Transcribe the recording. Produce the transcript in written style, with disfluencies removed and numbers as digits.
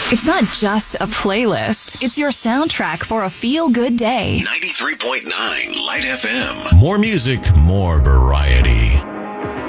It's not just a playlist. It's your soundtrack for a feel-good day. 93.9 Light FM. More music, more variety.